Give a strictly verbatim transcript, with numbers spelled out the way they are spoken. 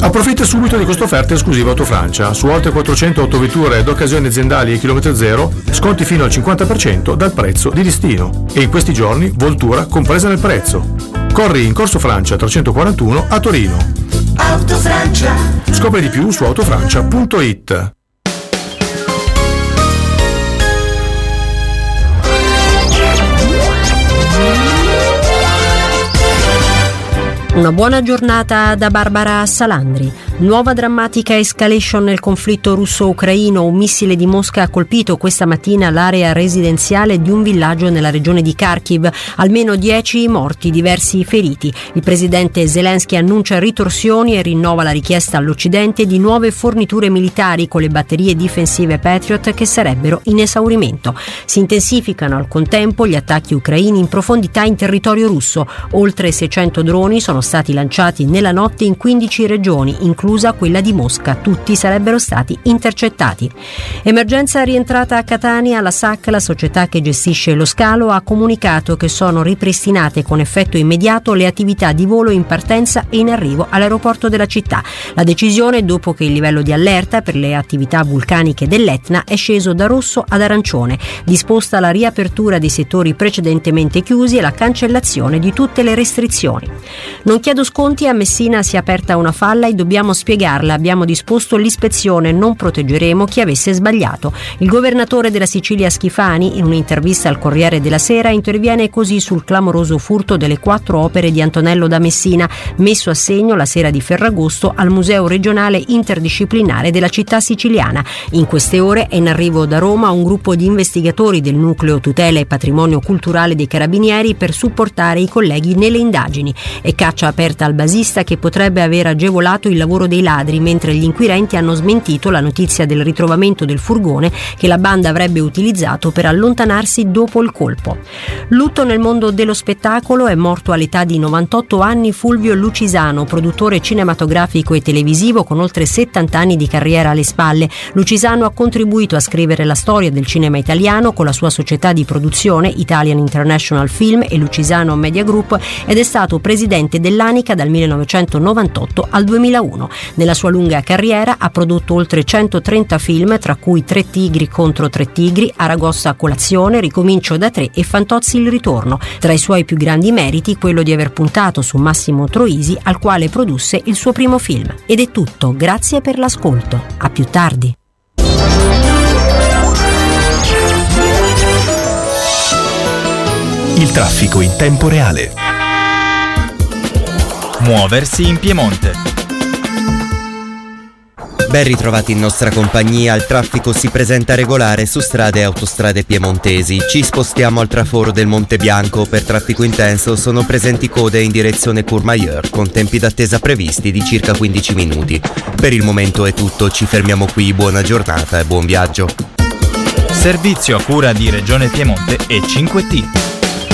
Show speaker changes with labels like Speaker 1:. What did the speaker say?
Speaker 1: Approfitta subito di questa offerta esclusiva Autofrancia. Su oltre quattrocento autovetture d'occasione aziendali e chilometro zero, sconti fino al cinquanta per cento dal prezzo di listino. E in questi giorni Voltura compresa nel prezzo. Corri in Corso Francia trecentoquarantuno a Torino.
Speaker 2: Autofrancia.
Speaker 1: Scopri di più su autofrancia punto it.
Speaker 3: Una buona giornata da Barbara Salandri. Nuova drammatica escalation nel conflitto russo-ucraino. Un missile di Mosca ha colpito questa mattina l'area residenziale di un villaggio nella regione di Kharkiv. Almeno dieci morti, diversi feriti. Il presidente Zelensky annuncia ritorsioni e rinnova la richiesta all'Occidente di nuove forniture militari con le batterie difensive Patriot che sarebbero in esaurimento. Si intensificano al contempo gli attacchi ucraini in profondità in territorio russo. Oltre seicento droni sono stati lanciati nella notte in quindici regioni, inclusa quella di Mosca. Tutti sarebbero stati intercettati. Emergenza rientrata a Catania. La S A C, la società che gestisce lo scalo, ha comunicato che sono ripristinate con effetto immediato le attività di volo in partenza e in arrivo all'aeroporto della città. La decisione dopo che il livello di allerta per le attività vulcaniche dell'Etna è sceso da rosso ad arancione. Disposta la riapertura dei settori precedentemente chiusi e la cancellazione di tutte le restrizioni. Non chiedo sconti, a Messina si è aperta una falla e dobbiamo spiegarla. Abbiamo disposto l'ispezione, non proteggeremo chi avesse sbagliato. Il governatore della Sicilia Schifani, in un'intervista al Corriere della Sera, interviene così sul clamoroso furto delle quattro opere di Antonello da Messina, messo a segno la sera di Ferragosto al Museo regionale interdisciplinare della città siciliana. In queste ore è in arrivo da Roma un gruppo di investigatori del Nucleo Tutela e Patrimonio Culturale dei Carabinieri per supportare i colleghi nelle indagini. E caccia aperta al basista che potrebbe aver agevolato il lavoro dei ladri, mentre gli inquirenti hanno smentito la notizia del ritrovamento del furgone che la banda avrebbe utilizzato per allontanarsi dopo il colpo. Lutto nel mondo dello spettacolo. È morto all'età di novantotto anni Fulvio Lucisano, produttore cinematografico e televisivo con oltre settanta anni di carriera alle spalle. Lucisano ha contribuito a scrivere la storia del cinema italiano con la sua società di produzione Italian International Film e Lucisano Media Group ed è stato presidente dell'Anica dal millenovecentonovantotto al duemilauno. Nella sua lunga carriera ha prodotto oltre centotrenta film, tra cui Tre tigri contro tre tigri, Aragossa a colazione, Ricomincio da tre e Fantozzi il ritorno. Tra i suoi più grandi meriti quello di aver puntato su Massimo Troisi, al quale produsse il suo primo film. Ed è tutto, grazie per l'ascolto. A più tardi.
Speaker 4: Il traffico in tempo reale. Muoversi in Piemonte.
Speaker 5: Ben ritrovati in nostra compagnia. Il traffico si presenta regolare su strade e autostrade piemontesi. Ci spostiamo al traforo del Monte Bianco. Per traffico intenso sono presenti code in direzione Courmayeur con tempi d'attesa previsti di circa quindici minuti. Per il momento è tutto, ci fermiamo qui. Buona giornata e buon viaggio.
Speaker 4: Servizio a cura di Regione Piemonte e cinque T.